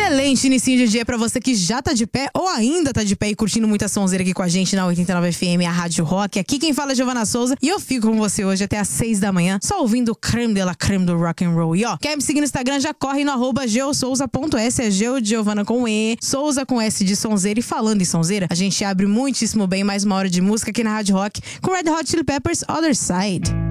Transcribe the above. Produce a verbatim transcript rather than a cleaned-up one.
Excelente inicinho de dia pra você que já tá de pé ou ainda tá de pé e curtindo muita sonzeira aqui com a gente na oitenta e nove F M, a Rádio Rock. Aqui quem fala é Giovana Souza e eu fico com você hoje até às seis da manhã, só ouvindo o creme de la creme do rock and roll. E ó, quer me seguir no Instagram, já corre no arroba geosouza.s, é Geo de Giovana com E, Souza com S de sonzeira. E falando em sonzeira, a gente abre muitíssimo bem mais uma hora de música aqui na Rádio Rock com Red Hot Chili Peppers, Other Side.